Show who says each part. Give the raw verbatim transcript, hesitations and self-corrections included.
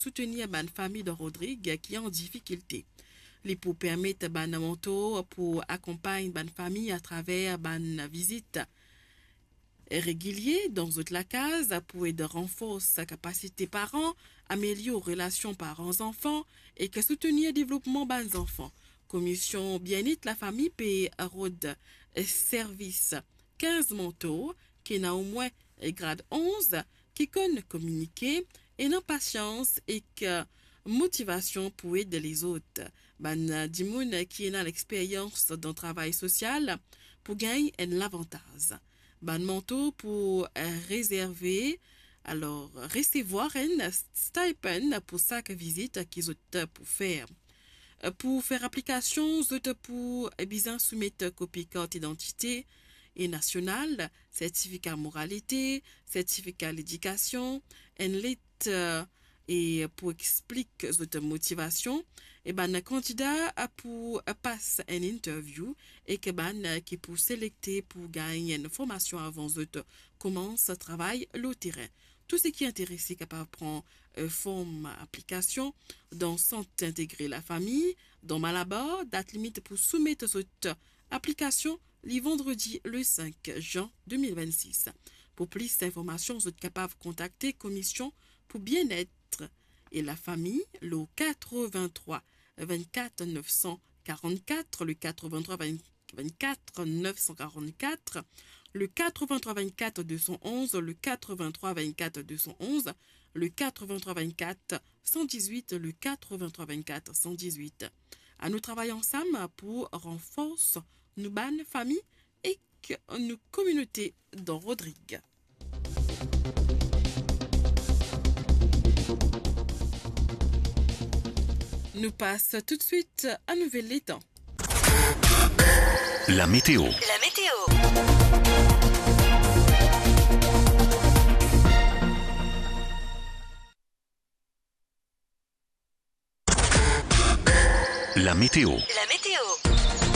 Speaker 1: soutenir une famille de Rodrigue qui est en difficulté. Les pour permettre ban mentor pour accompagner une famille à travers une visite régulière dans toute la case pour aider renforcer sa capacité parents, améliorer relations parents-enfants et que soutenir le développement des enfants. Commission bien-être la famille paye rôde service quinze mentors qui n'a au moins grade onze qui connaissent communiquer et non patience et que motivation pour aider les autres. Ban Dimoun qui est dans l'expérience d'un travail social pour gagner un avantage. Ban mentor pour réserver alors recevoir un stipend pour chaque visite qu'ils ont pour faire. Pour faire application, vous pour bien soumettre copie carte d'identité et nationale, certificat moralité, certificat d'éducation, un lettre et pour expliquer votre motivation, et ben un candidat pour passer une interview et que ben qui pour sélecter pour gagner une formation avant de commence à travailler le terrain. Tout ce qui est intéressé capable prendre euh, forme application dans sont intégrer la famille dans Malabar, date limite pour soumettre cette application le vendredi le cinq juin deux mille vingt-six. Pour plus d'informations, vous êtes capable de contacter Commission pour bien-être et la famille le quatre-vingt-trois vingt-quatre neuf cent quarante-quatre, le quatre-vingt-trois vingt-quatre neuf cent quarante-quatre, le quatre-vingt-trois vingt-quatre deux cent onze, le quatre-vingt-trois vingt-quatre deux cent onze, le quatre-vingt-trois vingt-quatre cent dix-huit, le quatre-vingt-trois vingt-quatre cent dix-huit. À nous travailler ensemble pour renforcer nos bonnes familles et nos communautés dans Rodrigue. Nous passe tout de suite à Nouvelle Étang.
Speaker 2: La météo.
Speaker 3: La météo.
Speaker 2: La météo.
Speaker 3: La météo.